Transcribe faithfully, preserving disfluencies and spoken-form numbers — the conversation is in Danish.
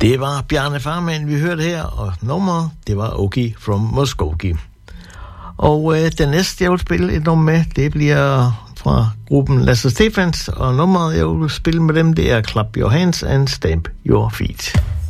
Det var Bjarne Farman, vi hørte her, og nummeret, det var Okie from Muskogee. Og øh, den næste, jeg vil spille et nummer med, det bliver fra gruppen Lasse Stephans, og nummeret, jeg vil spille med dem, det er Clap Your Hands and Stamp Your Feet.